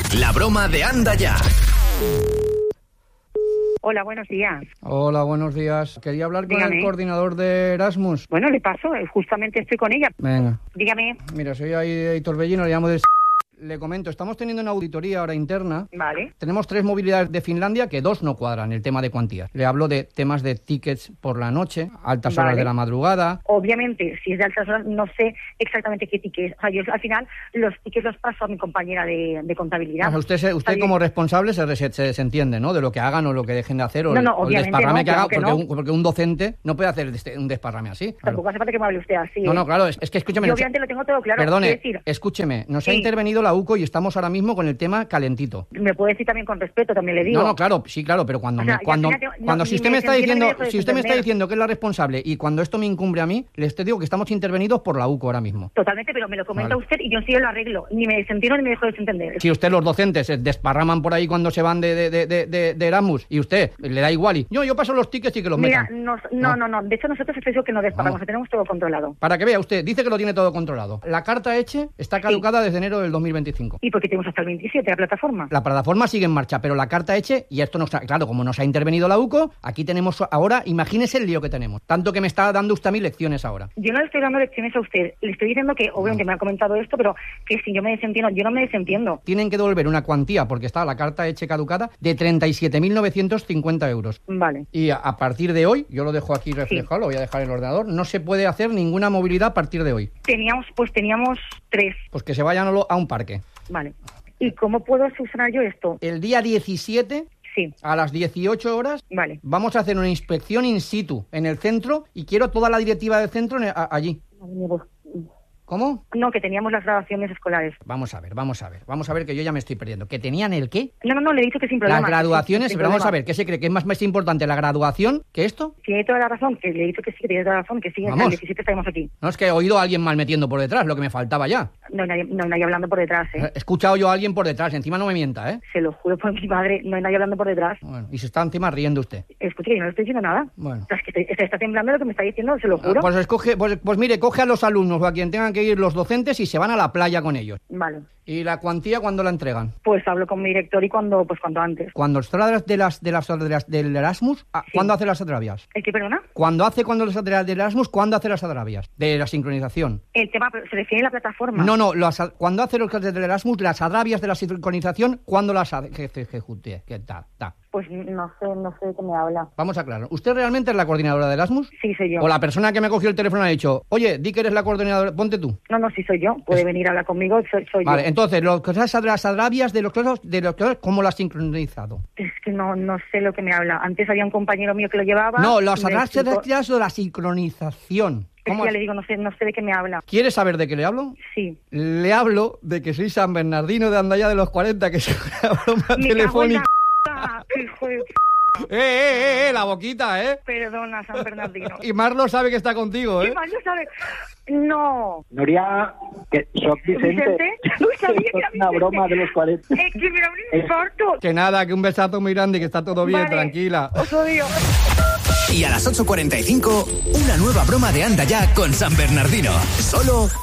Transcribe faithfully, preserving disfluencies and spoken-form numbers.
La broma de Anda Ya. Hola, buenos días. Hola, buenos días. Quería hablar con Dígame. el coordinador de Erasmus. Bueno, le paso, justamente estoy con ella. Venga. Dígame. Mira, soy ahí Heitor Bellino, le llamo de... Le comento, estamos teniendo una auditoría ahora interna. Vale. Tenemos tres movilidades de Finlandia que dos no cuadran el tema de cuantías. Le hablo de temas de tickets por la noche, altas Vale. horas de la madrugada. Obviamente, si es de altas horas, no sé exactamente qué tickets. O sea, yo al final los tickets los paso a mi compañera de, de contabilidad. O sea, usted, se- usted Oye, como responsable se, se, se- se entiende, ¿no? De lo que hagan o lo que dejen de hacer o, No, el- no, o el obviamente desparrame no, que haga, claro que porque, no. un, porque un docente no puede hacer este- un desparrame así. Claro. Tampoco hace falta que me hable usted así. No, ¿eh? no, claro, es, es que escúcheme. Yo no sé- obviamente lo tengo todo claro. Perdone, Quiero decir, escúcheme, nos ha Sí. intervenido la U C O y estamos ahora mismo con el tema calentito. me puede decir también con respeto, también le digo. No, no, claro, sí, claro, pero cuando, O sea, me- y cuando, al final te- no, cuando ni si usted me me está desentiendo ni diciendo, me dejo si usted me está desentender. diciendo que es la responsable y cuando esto me incumbe a mí, les te digo que estamos intervenidos por la U C O ahora mismo. Totalmente, pero me lo comenta Vale. usted y yo sí lo arreglo. Ni me desentiendo ni me dejo desentender. Si usted los docentes se desparraman por ahí cuando se van de, de, de, de, de- de Erasmus y usted le da igual y yo, yo paso los tickets y que los Mira, metan. nos- no, no, no. De hecho, nosotros es eso que no despagamos, Vamos. tenemos todo controlado. Para que vea usted, dice que lo tiene todo controlado. La carta Eche está caducada desde enero del dos mil veinticinco. ¿Y por qué tenemos hasta el veintisiete la plataforma? La plataforma sigue en marcha, pero la carta Eche, y esto nos ha, claro, como nos ha intervenido la U C O, aquí tenemos ahora, imagínese el lío que tenemos. Tanto que me está dando usted a mí lecciones ahora. Yo no le estoy dando lecciones a usted. Le estoy diciendo que, obviamente, me ha comentado esto, pero que si yo me desentiendo, yo no me desentiendo. Tienen que devolver una cuantía, porque está la carta Eche caducada, de treinta y siete mil novecientos cincuenta euros. Vale. Y a, a partir de hoy, yo lo dejo aquí reflejado, lo voy a dejar en el ordenador, no se puede hacer ninguna movilidad a partir de hoy. Teníamos, pues teníamos tres. Pues que se vayan a lo- a un parque. Vale. ¿Y cómo puedo subsanar yo esto? El día diecisiete, Sí. a las dieciocho horas, Vale. vamos a hacer una inspección in situ en el centro y quiero toda la directiva del centro en el- a- allí. ¿Cómo? No, que teníamos las graduaciones escolares. Vamos a ver, vamos a ver, vamos a ver que yo ya me estoy perdiendo. ¿Que tenían el qué? No, no, no, le he dicho que sin problema. Las graduaciones, Sin pero vamos a problema. ver, ¿qué se cree? ¿Que es más, más importante la graduación que esto? Tiene toda la razón, que le he dicho que sí, que tiene toda la razón, que sí, Vamos. el diecisiete estaremos aquí. No es que he oído a alguien mal metiendo por detrás, lo que me faltaba ya. No hay nadie, no hay nadie hablando por detrás, ¿eh? He escuchado yo a alguien por detrás, encima no me mienta, ¿eh? Se lo juro por mi madre, no hay nadie hablando por detrás. Bueno, y se está encima riendo usted. Escuche, que yo no le estoy diciendo nada. Bueno. O sea, es que te- se está temblando lo que me está diciendo, se lo juro. Pues, escoge, pues, pues mire, coge a los alumnos o a quien tengan que ir los docentes y se van a la playa con ellos. Vale. ¿Y la cuantía cuándo la entregan? Pues hablo con mi director y cuando, pues cuando antes. Cuando está de las, de las, de las, de las- del Erasmus, ah, Sí. ¿cuándo hace las adrabias? ¿El qué, perdona? Cuando hace cuando las de las del Erasmus, ¿cuándo hace las adrabias? De la sincronización. El tema, pero se refiere a la plataforma. No, no, las, cuando hace los del Erasmus, las adrabias de la sincronización, ¿cuándo las hace? Que, que, que, que, que ta, ta. Pues no sé, no sé de qué me habla. Vamos a aclarar. ¿Usted realmente es la coordinadora de Erasmus? Sí, soy yo. O la persona que me cogió el teléfono ha dicho, oye, di que eres la coordinadora, ponte tú. No, no, sí soy yo. Puede Es- venir a hablar conmigo, soy, soy Vale, yo. entonces, los, las adrabias de los clases, de los clases, ¿cómo las has sincronizado? Es que no, no sé lo que me habla. Antes había un compañero mío que lo llevaba. No, las me adrabias explicó- de la sincronización. Es que ¿Cómo ya es? le digo, no sé, no sé de qué me habla. ¿Quieres saber de qué le hablo? Sí. Le hablo de que soy San Bernardino de Andaya de los cuarenta, que es una broma Me cago en telefónica. la p***, hijo de p***. ¡Eh, eh, eh! La boquita, ¿eh? Perdona, San Bernardino. Y Marlo sabe que está contigo, ¿Qué ¿eh? más no sabe? No. Núria, que soc Vicente. Vicente? No sabía que era Es una Vicente. broma de los cuarenta. Es que me da un infarto. Que nada, que un besazo muy grande, que está todo bien, Vale. tranquila. Os odio. Y a las ocho cuarenta y cinco, una nueva broma de Anda Ya con San Bernardino. Solo